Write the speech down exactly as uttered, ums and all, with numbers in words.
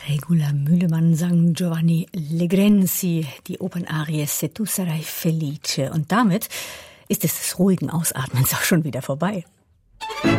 Regula Mühlemann sang Giovanni Legrenzi, die Opernarie Se tu sarai felice. Und damit ist es des ruhigen Ausatmens auch schon wieder vorbei.